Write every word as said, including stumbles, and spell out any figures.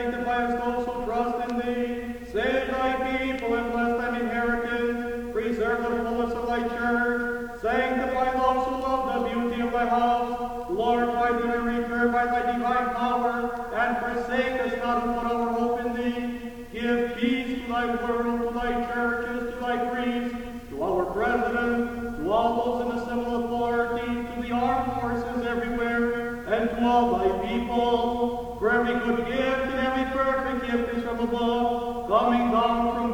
Sanctify those who trust in thee. Save thy people and bless thine inheritance. Preserve the fullness of thy church. Sanctify those who love the beauty of thy house. Glorify thee and return by thy divine power, and forsake us not who put our hope in thee. Give peace to thy world, to thy churches, to thy priests, to our president, to all those in the civil authority, to the armed forces everywhere, and to all thy people. For every good gift and every perfect gift is from above, coming down from